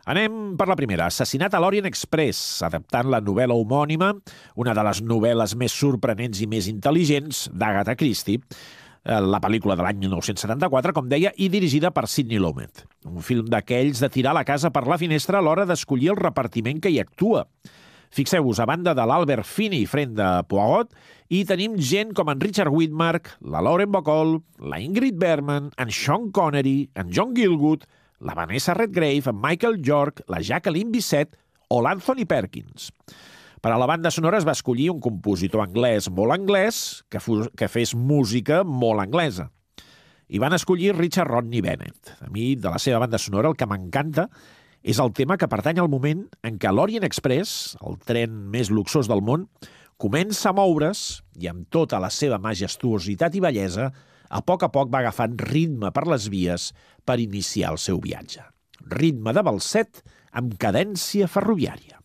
Anem per la primera. Assassinat a l'Orient Express, adaptant la novel·la homònima, una de les novel·les més sorprenents i més intel·ligents d'Agatha Christie, la pel·lícula de l'any 1974, com deia, i dirigida per Sidney Lumet. Un film d'aquells de tirar la casa per la finestra a l'hora d'escollir el repartiment que hi actua. Fixeu-vos, a banda de l'Albert Finney fent de Poirot, hi tenim gent com en Richard Widmark, la Lauren Bacall, la Ingrid Bergman, en Sean Connery, en John Gielgud, la Vanessa Redgrave, en Michael York, la Jacqueline Bisset o l'Anthony Perkins. Per a la banda sonora es va escollir un compositor anglès molt anglès que fes música molt anglesa. I van escollir Richard Rodney Bennett. A mi, de la seva banda sonora, el que m'encanta és el tema que pertany al moment en què l'Orient Express, el tren més luxós del món, comença a moure's i amb tota la seva majestuositat i bellesa, a poc va agafant ritme per les vies per iniciar el seu viatge. Ritme de balset amb cadència ferroviària.